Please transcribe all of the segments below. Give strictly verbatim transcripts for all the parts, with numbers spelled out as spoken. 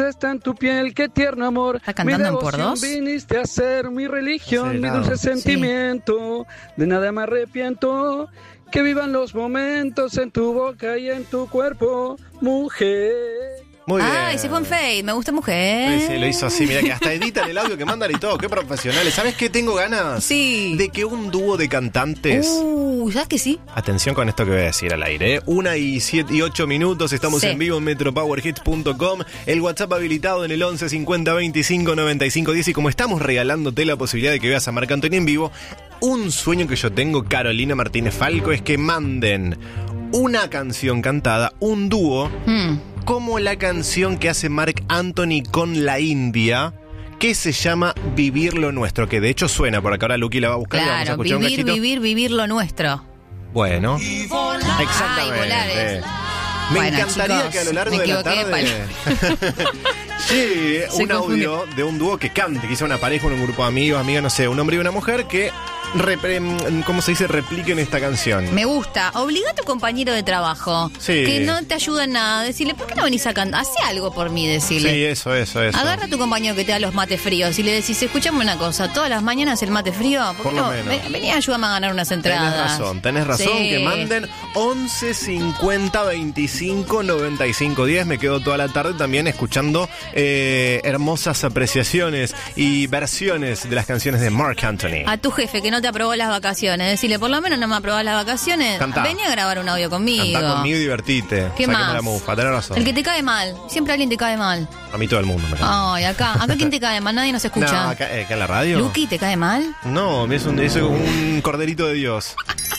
está en tu piel, qué tierno amor. ¿Está cantando mi en por dos? Viniste a ser mi religión, Sí, mi no. dulce sentimiento. De nada me arrepiento. Que vivan los momentos en tu boca y en tu cuerpo, mujer. Muy bien. Ah, y se fue en Fade, me gusta mujer. Sí, sí, lo hizo así, mira que hasta editan el audio que mandan y todo, qué profesionales. ¿Sabes qué tengo ganas? Sí. De que un dúo de cantantes... Uh, ¿sabes que sí? Atención con esto que voy a decir al aire, ¿eh? Una y siete y ocho minutos, estamos Sí. en vivo en metro power hits punto com, el WhatsApp habilitado en el once cincuenta veinticinco noventa y cinco diez, y como estamos regalándote la posibilidad de que veas a Marc Anthony en vivo, un sueño que yo tengo, Carolina Martínez Falco, es que manden una canción cantada, un dúo, Mm. como la canción que hace Marc Anthony con la India, que se llama Vivir lo Nuestro, que de hecho suena por acá. Ahora Luqui la va a buscar y vamos a Claro, escuchar un vivir, cachito. vivir, vivir lo nuestro. Bueno, Ay, exactamente. volar es. Me Bueno, encantaría chicos, que a lo largo me de la equivoqué tarde llegue Se un audio de un dúo que cante, quizá una pareja, un grupo de amigos, amigas, no sé, un hombre y una mujer que, repre- ¿cómo se dice? Repliquen esta canción. Me gusta. Obliga a tu compañero de trabajo Sí. que no te ayuda en nada. Decirle, ¿por qué no venís a cantar? Hacé algo por mí, decirle. Sí, eso, eso, eso. Agarra a tu compañero que te da los mates fríos y le decís, escúchame una cosa, todas las mañanas el mate frío, ¿por Por qué lo no? menos. Ven- Vení, ayúdame a ganar unas Tenés entradas. razón, tenés razón, Sí. que manden once cincuenta veinticinco noventa y cinco diez. Me quedo toda la tarde también escuchando eh, hermosas apreciaciones y versiones de las canciones de Marc Anthony. A tu jefe que no te aprobó las vacaciones, decirle, por lo menos no me aprobás las vacaciones, Cantá. vení a grabar un audio conmigo. Cantá conmigo y divertite. ¿Qué Saquemos más? la mufa, tenés razón. El que te cae mal, siempre alguien te cae mal. A mí todo el mundo me cae. Ay, acá, acá quién te cae mal, nadie nos escucha. No, acá, eh, acá en la radio. Luqui, ¿te cae mal? No, es un, es un corderito de Dios.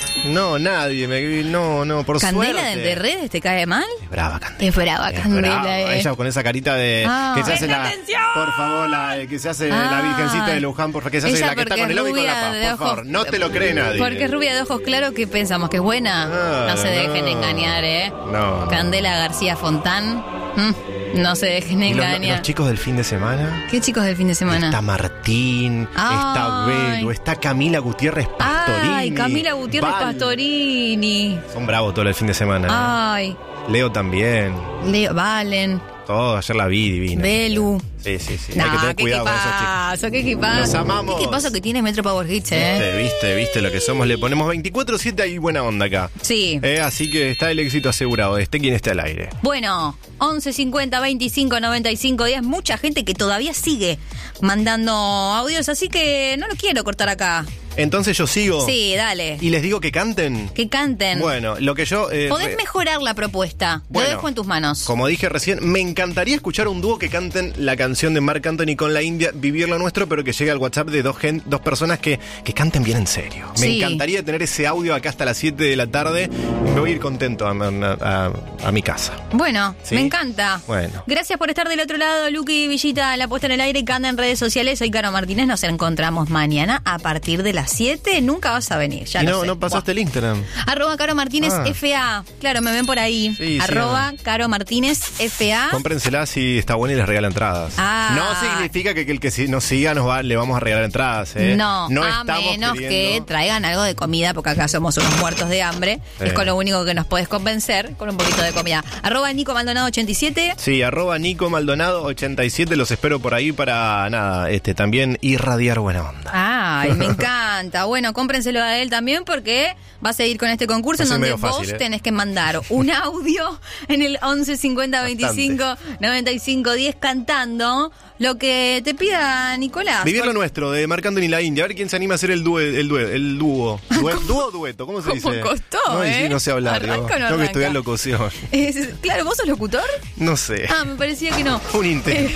No, nadie. Me, no, no, por ¿Candela suerte. de, de redes te cae mal? Es brava, Candela. Es brava, Es Candela, brava. eh. Ella con esa carita de... Ah. que se hace ¡Presta la... atención! Por favor, la eh, que se hace Ah. la virgencita de Luján, por favor, que se hace Ella la que está porque con el es lobo y con la rubia paz, de por ojos- favor. No te lo cree nadie. Porque es rubia de ojos claros que pensamos que es buena. Ah, no se dejen no. engañar, ¿eh? No, no. Candela García Fontán. mm, no se dejen Y los, engañar. los chicos del fin de semana. ¿Qué chicos del fin de semana? Está Martín, está Ay. Belu, está Camila Gutiérrez Pastorini. Ay, Camila Gutiérrez Val. Pastorini. Son bravos todo el fin de semana. ¿eh? Ay, Leo también. Leo, Valen, Todo, ayer la vi divina. Belu. Sí, sí, sí. No, Hay que tener ¿qué cuidado con esos chicos. equipazo? ¿Qué equipazo? Los amamos. ¿Qué equipazo que tiene Metro Power Hits, eh? Viste, viste, viste lo que somos. Le ponemos veinticuatro siete y buena onda acá. Sí. Eh, así que está el éxito asegurado. Esté quien esté al aire. Bueno, once cincuenta veinticinco noventa y cinco diez. Mucha gente que todavía sigue mandando audios, así que no lo quiero cortar acá. Entonces yo sigo. Sí, dale. Y les digo que canten. Que canten. Bueno, lo que yo... eh, Podés re- mejorar la propuesta. Bueno, lo dejo en tus manos. Como dije recién, me encantaría escuchar un dúo que canten la canción de Marc Anthony con la India, Vivir lo Nuestro, pero que llegue al WhatsApp de dos, gen- dos personas que, que canten bien en serio. Me Sí. encantaría tener ese audio acá hasta las siete de la tarde. Me voy a ir contento a, a- a- a mi casa. Bueno, ¿Sí? me encanta. Bueno. Gracias por estar del otro lado, Luqui y Villita, la puesta en el aire, que anda en redes sociales. Soy Caro Martínez, nos encontramos mañana a partir de las siete. Nunca vas a venir, ya y lo no, sé. no pasaste el Instagram. Arroba Caro Martínez Ah. F A. Claro, me ven por ahí. Sí, Arroba Caro Martínez F A. Cómprensela si está buena y les regala entradas. Ah. No significa que, que el que si- nos siga nos va, le vamos a regalar entradas. ¿eh? No, no a estamos menos queriendo- que traigan algo de comida, porque acá somos unos muertos de hambre. Sí. Es con lo único que nos podés convencer, con un poquito de comida. Arroba Nico Maldonado ochenta y siete. Sí, arroba Nico Maldonado ochenta y siete, los espero por ahí para nada, este también irradiar buena onda. Ay, me encanta. Bueno, cómprenselo a él también porque va a seguir con este concurso en Va a ser donde medio vos fácil, ¿eh? tenés que mandar un audio en el once cincuenta veinticinco noventa y cinco diez cantando lo que te pida Nicolás. Vivir lo Por- nuestro, de Marc Anthony y la India. A ver quién se anima a hacer el dúo. El, dúo, el dúo. Due- ¿Dúo o dueto? ¿Cómo se ¿Cómo dice? costó, no, y eh? sí, no sé hablar. ¿Arranca yo. o no Tengo que arranca? estudiar locución. Es- claro, ¿vos sos locutor? No sé. Ah, me parecía que no. Un intento.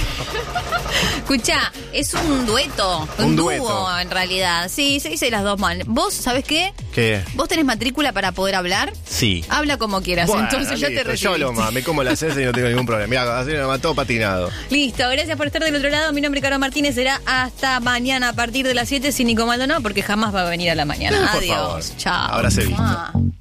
Escuchá, es un dueto, un, Un dúo dueto. en realidad. Sí, se dice las dos mal. ¿Vos sabés qué? ¿Qué? ¿Vos tenés matrícula para poder hablar? Sí. Habla como quieras, Bueno, entonces ya te listo, recibiste. yo lo más, me como la cesa y no tengo ningún problema. Mira, así me mató patinado. Listo, gracias por estar del otro lado. Mi nombre es Caro Martínez, será hasta mañana a partir de las siete sin Nico Maldonado, porque jamás va a venir a la mañana. Por Adiós. favor. Chao. Ahora se viste. Mua.